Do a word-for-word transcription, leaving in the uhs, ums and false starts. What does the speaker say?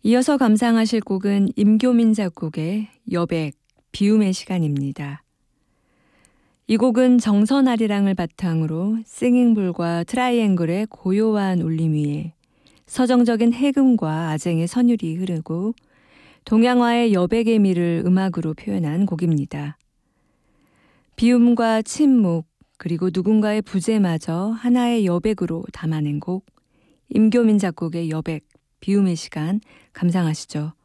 이어서 감상하실 곡은 임교민 작곡의 여백, 비움의 시간입니다. 이 곡은 정선아리랑을 바탕으로 싱잉볼과 트라이앵글의 고요한 울림 위에 서정적인 해금과 아쟁의 선율이 흐르고 동양화의 여백의 미를 음악으로 표현한 곡입니다. 비움과 침묵, 그리고 누군가의 부재마저 하나의 여백으로 담아낸 곡, 임교민 작곡의 여백, 비움의 시간 감상하시죠.